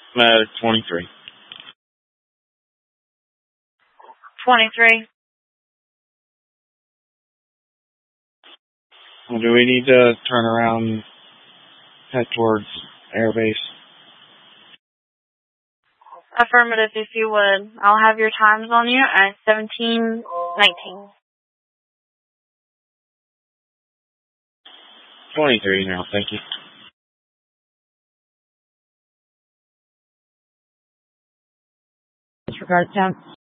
23. 23. Well, do we need to turn around and head towards airbase? Affirmative, if you would. I'll have your times on you at 17:19. 23 now, thank you. Disregard 10.